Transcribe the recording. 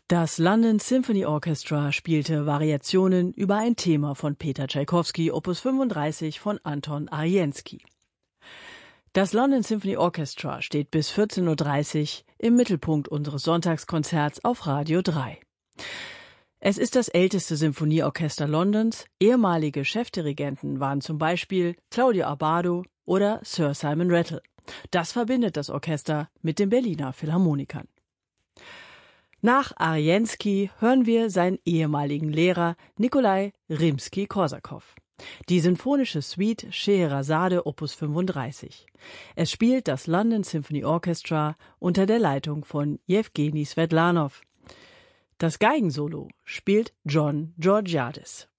Das London Symphony Orchestra spielte Variationen über ein Thema von Peter Tschaikowski, Opus 35 von Anton Arjenskij. Das London Symphony Orchestra steht bis 14:30 Uhr im Mittelpunkt unseres Sonntagskonzerts auf Radio 3. Es ist das älteste Symphonieorchester Londons. Ehemalige Chefdirigenten waren zum Beispiel Claudio Abbado oder Sir Simon Rattle. Das verbindet das Orchester mit den Berliner Philharmonikern. Nach Arjenskij hören wir seinen ehemaligen Lehrer Nikolai Rimskij-Korsakow. Die sinfonische Suite Scheherazade Opus 35. Es spielt das London Symphony Orchestra unter der Leitung von Jewgeni Svetlanov. Das Geigensolo spielt John Georgiadis.